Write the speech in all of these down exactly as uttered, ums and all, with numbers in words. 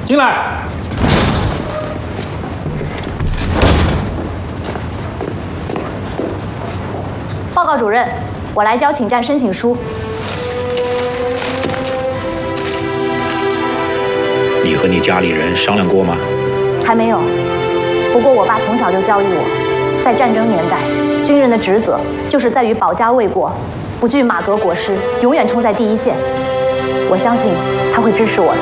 进来。 报告主任，我来交请战申请书。 你和你家里人商量过吗？ 还没有。不过我爸从小就教育我，在战争年代，军人的职责就是在于保家卫国，不惧马革裹尸，永远冲在第一线。我相信他会支持我的。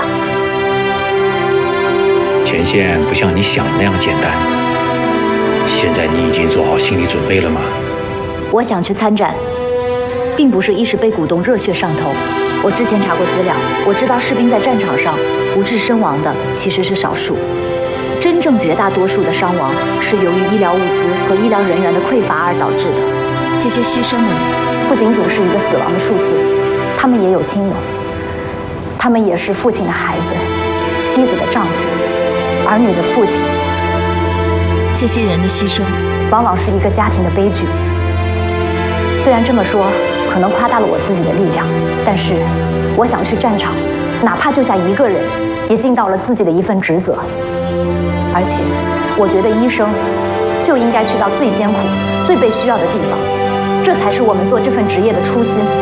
前线不像你想的那样简单。现在你已经做好心理准备了吗？ 我想去参战，并不是一时被鼓动热血上头。我之前查过资料，我知道士兵在战场上不治身亡的其实是少数，真正绝大多数的伤亡是由于医疗物资和医疗人员的匮乏而导致的。这些牺牲的人不仅仅是一个死亡的数字，他们也有亲友，他们也是父亲的孩子，妻子的丈夫，儿女的父亲。这些人的牺牲往往是一个家庭的悲剧。虽然这么说可能夸大了我自己的力量，但是我想去战场，哪怕救下一个人，也尽到了自己的一份职责。而且我觉得医生就应该去到最艰苦、最被需要的地方，这才是我们做这份职业的初心。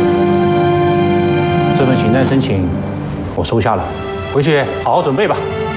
这份请战申请我收下了，回去好好准备吧。